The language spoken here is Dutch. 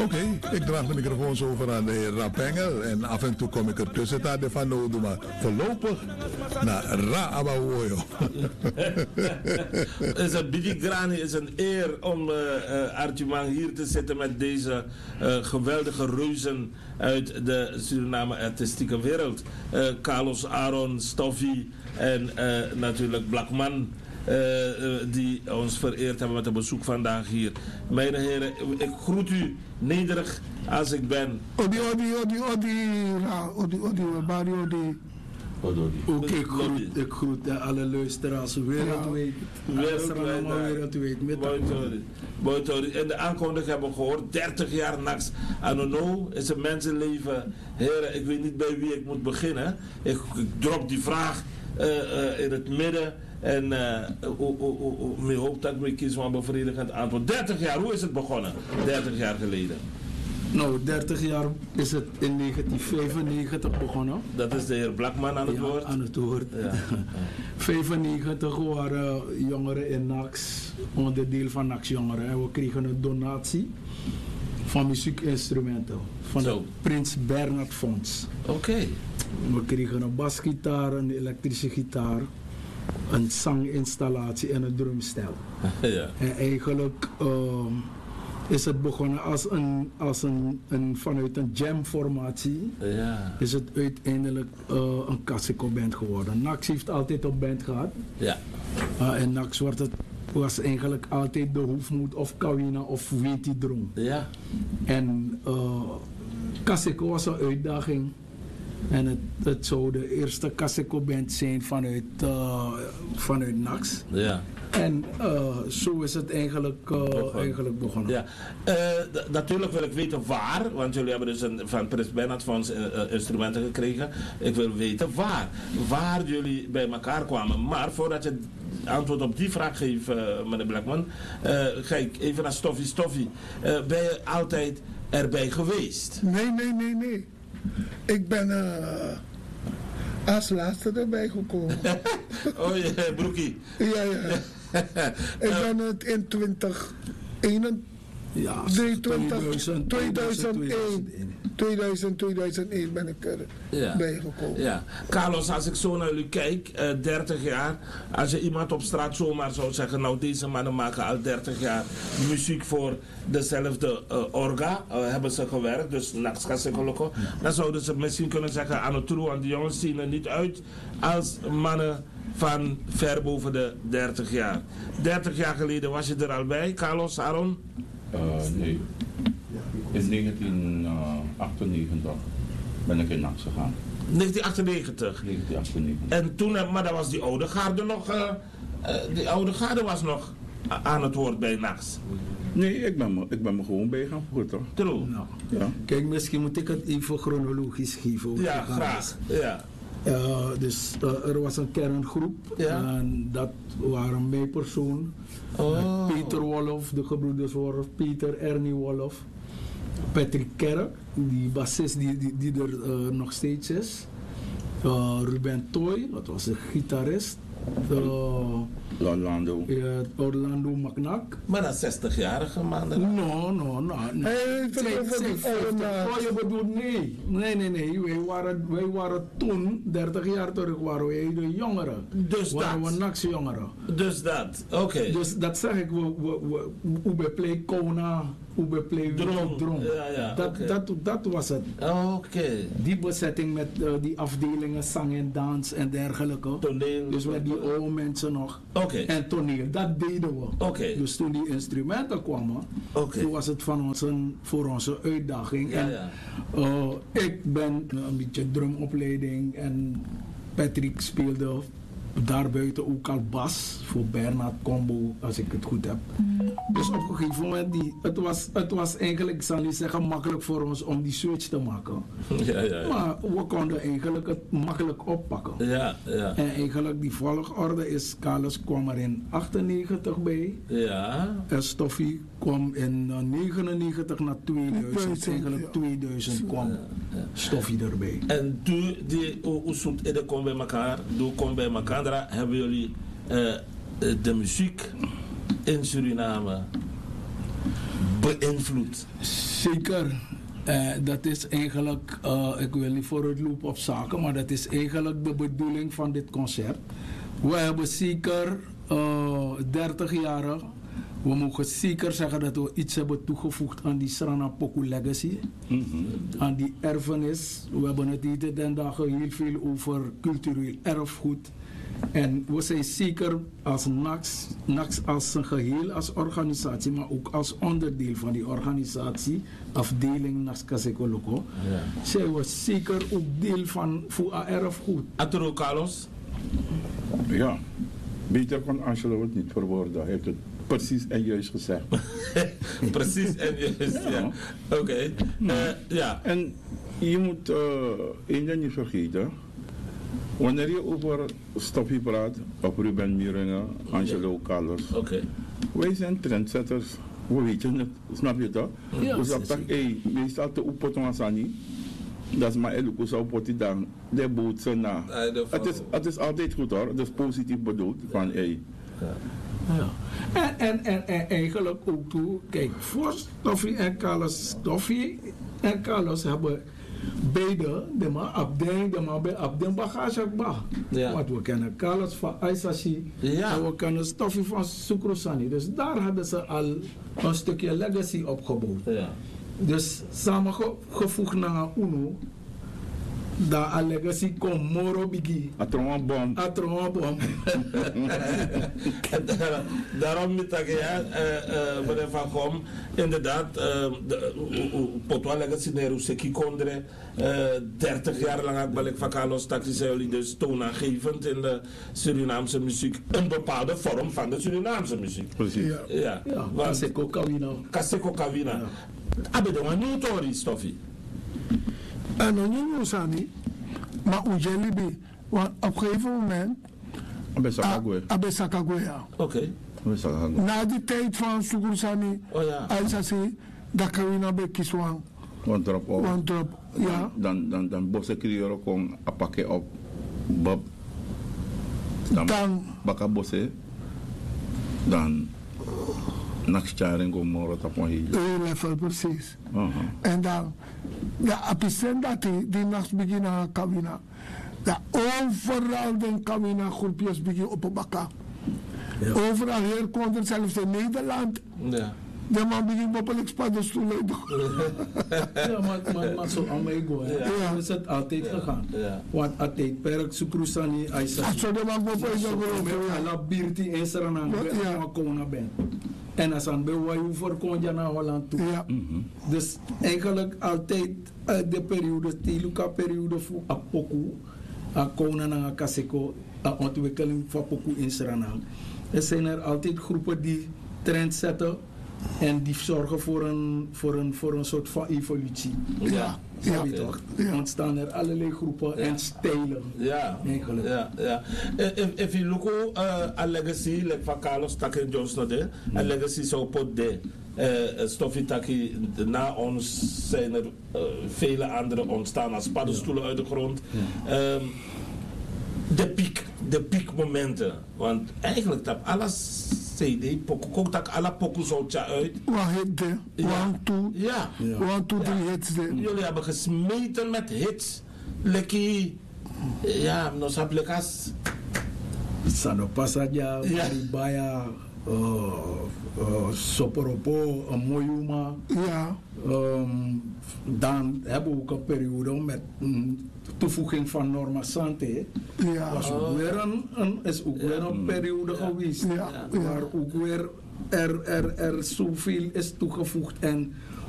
Oké, ik draag de microfoon zo over aan de heer Rapengel en af en toe kom ik ertussen. Daar van nodig, maar voorlopig naar Ra Abawoyo. Het is een bidigrani, is een eer om Artjumang hier te zitten met deze geweldige reuzen uit de Suriname artistieke wereld. Carlos Aaron, Stoffie en natuurlijk Blackman. Die ons vereerd hebben met een bezoek vandaag hier. Mijn heren, ik groet u nederig als ik ben. Oké, ik groet alle luisteraars wereldwijd. In de aankondiging hebben we gehoord, 30 jaar nachts. Anono is een mensenleven. Heren, ik weet niet bij wie ik moet beginnen. Ik drop die vraag in het midden. En ik hoop dat ik kies van een bevredigend antwoord. 30 jaar, hoe is het begonnen? 30 jaar geleden. Nou, 30 jaar is het in 1995 begonnen. Dat is de heer Blackman aan het woord. Aan het woord. Ja. 95 waren jongeren in NAX, onderdeel van NAX Jongeren. En we kregen een donatie van muziekinstrumenten van het Prins Bernhard Fonds. Oké. We kregen een basgitaar, een elektrische gitaar, een zanginstallatie en een drumstel. Ja. En eigenlijk is het begonnen als een vanuit een jamformatie. Ja. Is het uiteindelijk een Kaseko-band geworden. Nax heeft altijd een band gehad. Ja. En Nax was eigenlijk altijd de hoefmoed of Kawina of Weti Drong. Ja. En Kaseko was een uitdaging. En het zou de eerste Kaseko-band zijn vanuit Nax. Ja. En zo is het eigenlijk begonnen. Ja. Natuurlijk wil ik weten waar, want jullie hebben dus van Prins Bernhard Fonds instrumenten gekregen. Ik wil weten waar jullie bij elkaar kwamen. Maar voordat je antwoord op die vraag geeft, meneer Blackman, ga ik even naar Stoffie. Ben je altijd erbij geweest? Nee. Ik ben als laatste erbij gekomen. Oh ja, broekie. Ja. Ik ben het in 2001 ben ik erbij gekomen. Ja. Carlos, als ik zo naar jullie kijk, 30 jaar. Als je iemand op straat zomaar zou zeggen, nou deze mannen maken al 30 jaar muziek voor dezelfde orga, hebben ze gewerkt, dus Naxkasekoloco. Dan zouden ze misschien kunnen zeggen aan het toe, want die jongens zien er niet uit als mannen van ver boven de 30 jaar. 30 jaar geleden was je er al bij, Carlos, Aaron? Nee. In 1998 ben ik in NAX gegaan. 1998? 1998. En toen, maar dat was die oude garde nog, die oude garde was nog aan het woord bij NAX. Nee, ik ben me gewoon bij gaan voeren, toch? True. Nou, ja. Kijk, misschien moet ik het even chronologisch geven. Ja, graag. Ja. Dus er was een kerngroep en dat waren mijn persoon. Peter Wolff, de gebroeders Wolff, Peter, Ernie Wolff, Patrick Kerk, die bassist die er nog steeds is. Ruben Toy, dat was de gitarist. Orlando McNack. Maar dat 60-jarige man. No. Je bedoelt nee. Wij waren toen, 30 jaar terug, waren wij de jongeren. Dus waren dat. We NAX jongeren. Dus dat, oké. Dus dat zeg ik, we play Kona, we play Drong. Ja, dat was het. Oké. Die bezetting met die afdelingen, zang en dans en dergelijke. Toneel. Dus met die oude mensen nog. En toneel, dat deden we. Dus toen die instrumenten kwamen, toen was het voor onze uitdaging. Ik ben een beetje drumopleiding en Patrick speelde daarbuiten ook al bas voor Bernhard Combo, als ik het goed heb. Dus op een gegeven moment, het was eigenlijk, ik zal niet zeggen makkelijk voor ons om die switch te maken. Maar we konden eigenlijk het makkelijk oppakken. En eigenlijk die volgorde is, Carlos kwam er in 98 bij. En Stoffie kwam in 99 naar 2000. Eigenlijk 2000 kwam Stoffie erbij. En toen die Oesut Ede kwam bij elkaar, hebben jullie de muziek in Suriname beïnvloed? Zeker. Dat is eigenlijk, ik wil niet voor het loop op zaken, maar dat is eigenlijk de bedoeling van dit concept. We hebben zeker 30 jaar, we mogen zeker zeggen dat we iets hebben toegevoegd aan die Srana Poku legacy, aan die erfenis. We hebben het hier den dagen heel veel over cultureel erfgoed. En we zijn zeker als NAX als een geheel, als organisatie, maar ook als onderdeel van die organisatie, afdeling NAX Kaseko Loko, zijn we zeker ook deel van voor erfgoed. Arturo Carlos? Ja, beter kon Angelo het niet verwoorden. Hij heeft het precies en juist gezegd. Precies en juist, ja. Oké. Ja. En je moet één ding niet vergeten. Wanneer je over Stoffie praat, of Ruben Muringen, Angelo Carlos, wij zijn trendsetters. We weten het, snap je toch? Dus dat is meestal te opotwansani. Dat is maar elke zo potie dan. De boot ze na. Het is altijd goed hoor, het is positief bedoeld van En eigenlijk ook toe, kijk, voor Stoffie en Carlos hebben beide de man abdeng, de man bij abdeng bagage ba. Want we kennen Carlos van Aisashi en we kennen Stoffie van Sukrosani. Dus daar hadden ze al een stukje legacy opgebouwd. Dus samengevoegd naar UNO, dat a legacy komt moro bigi. Atron bom. Daarom moet ik meneer Van Gom, inderdaad, potwa legacy neru seki kondre, 30 jaar lang ben ik van Carlos Taxi zijn jullie dus toonaangevend in de Surinaamse muziek, een bepaalde vorm van de Surinaamse muziek. Precies. Ja. Kaseko Kawina. Abe de wani tori Stoffie. En dan niet Moussani, maar Ujelibi, want op een gegeven moment. Abesakagwe. Oké. Na die tijd van Sukursani, Aisasi, dat kan je naar Bekiswang. Want erop, ja. Dan bosse krioro kon apakke op Bob. Dan baka bosse. Dan nakstjaren kom moro tapon hier. Level precies. En dan, de apicent dat die nachts beginnen Kawina. Dat overal de Kawina groepjes beginnen op een bakka. Overal hier komt er zelfs in Nederland. Ja. De man begint op paddenstoelen. Maar zo aan mij go. Ja, is het altijd gegaan. Want altijd perk Sukrusani Aisha. Zo de man op alla birti en Saranang kona ben. En als aan bij voor kon je naar Holland toe. Dus eigenlijk altijd de periode, de periode voor Apoku, Akona naar Kaseko, ontwikkeling van Apoku in Saranang. Er zijn er altijd groepen die trend zetten. En die zorgen voor een soort van evolutie. Ja. Ontstaan er allerlei groepen en stijlen. If you look at a legacy, like van Carlos Taken Johnson, a legacy zo pot de. Stoffie Taki, na ons zijn er vele andere ontstaan als paddenstoelen uit de grond. De piekmomenten. Want eigenlijk dat alles CD, komt dat alle pokus uit. One, two, three hits. Jullie hebben gesmeten met hits. Lekkie, ja, nos aplicas. Sano Passaja, Maribaya, Soporopo, Moyuma. Ja. Dan hebben we ook een periode met toevoeging van Norma Sante. Ja. Was ook weer een periode geweest. Waar ook weer er zoveel is toegevoegd en